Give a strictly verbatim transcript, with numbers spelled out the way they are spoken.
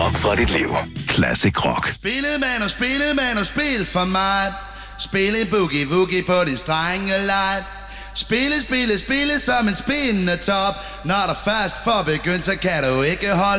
rock fra dit liv. Classic Rock. Spillet man og spillet man og spil for mig. Spillet boogie woogie på din strenge leg. Spille, spille, spille som en spindende top. Når der først får begyndt, så kan du ikke holde